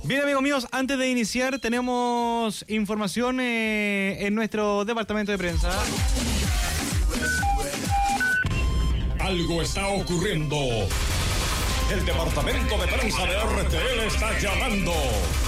Bien, amigos míos, antes de iniciar tenemos información en nuestro departamento de prensa. Algo está ocurriendo. El departamento de prensa de RTL está llamando.